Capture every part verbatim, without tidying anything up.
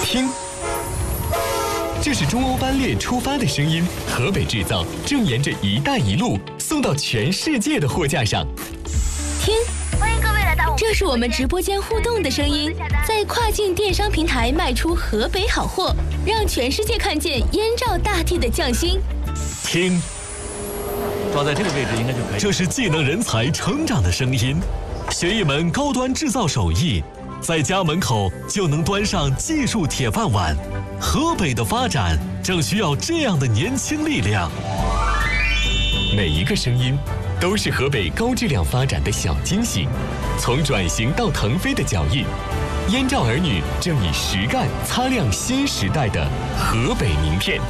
听，这是中欧班列出发的声音，河北制造正沿着“一带一路”送到全世界的货架上。 听， 欢迎各位来到我们， 这是我们直播间互动的声音，在跨境电商平台卖出河北好货，让全世界看见燕赵大地的匠心。 听， 抓在这个位置应该就可以。 这是技能人才成长的声音，学一门高端制造手艺，在家门口就能端上技术铁饭碗。河北的发展正需要这样的年轻力量。每一个声音都是河北高质量发展的小惊喜，从转型到腾飞的脚印，燕赵儿女正以实干擦亮新时代的河北名片。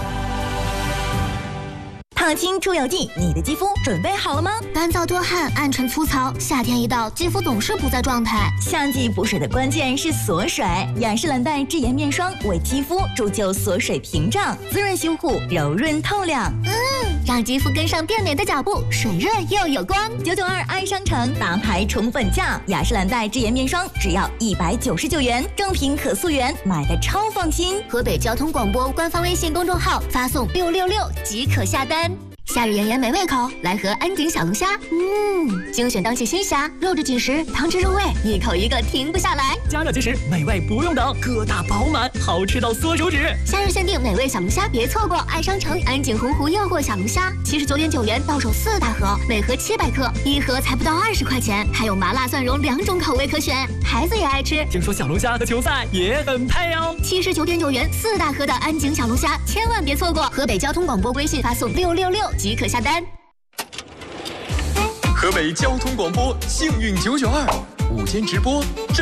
烫青出油剂，你的肌肤准备好了吗？ 干燥多汗、暗沉粗糙，夏天一到，肌肤总是不在状态。 夏季补水的关键是锁水，雅诗兰黛智颜面霜为肌肤铸就锁水屏障，滋润修护，柔润透亮。 嗯，让肌肤跟上变美的脚步，水润又有光。 九九二爱商城大牌宠粉价，雅诗兰黛智颜面霜只要一百九十九元，正品可溯源，买的超放心。 河北交通广播官方微信公众号发送六六六即可下单。夏日炎炎没胃口，来盒安井小龙虾。嗯，精选当季新虾，肉质紧实，汤汁入味，一口一个停不下来。 加热即食，美味不用等，疙瘩饱满，好吃到缩手指。 夏日限定美味小龙虾，别错过！爱商城安井洪湖诱惑小龙虾，七十九点九元到手四大盒，每盒七百克，一盒才不到二十块钱，还有麻辣蒜蓉两种口味可选，孩子也爱吃。 听说小龙虾和球赛也很配哦。 七十九点九元四大盒的安井小龙虾，千万别错过！河北交通广播微信发送六六六。即可下单。 河北交通广播幸运九九二午间直播。